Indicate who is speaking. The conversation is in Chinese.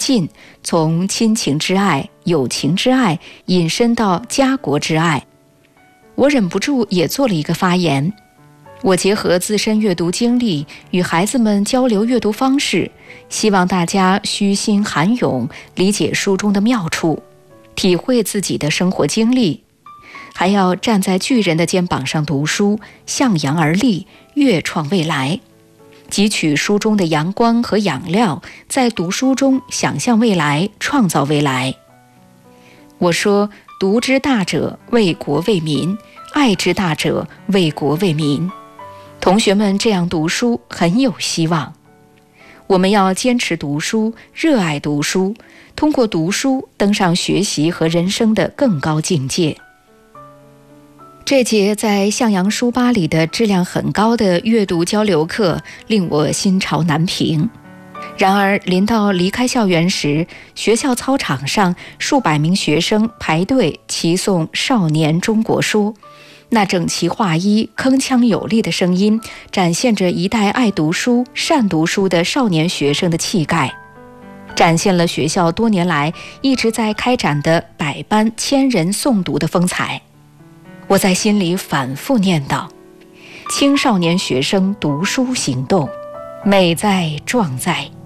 Speaker 1: 近，从亲情之爱、友情之爱引申到家国之爱。我忍不住也做了一个发言。我结合自身阅读经历与孩子们交流阅读方式，希望大家虚心涵咏，理解书中的妙处，体会自己的生活经历，还要站在巨人的肩膀上读书，向阳而立，跃创未来，汲取书中的阳光和养料，在读书中想象未来，创造未来。我说，读之大者为国为民，爱之大者为国为民。同学们这样读书很有希望。我们要坚持读书，热爱读书，通过读书登上学习和人生的更高境界。这节在向阳书吧里的质量很高的阅读交流课令我心潮难平。然而临到离开校园时，学校操场上数百名学生排队齐诵《少年中国说》，那整齐划一、铿锵有力的声音，展现着一代爱读书、善读书的少年学生的气概，展现了学校多年来一直在开展的百班千人诵读的风采。我在心里反复念叨：青少年学生读书行动，美在壮在。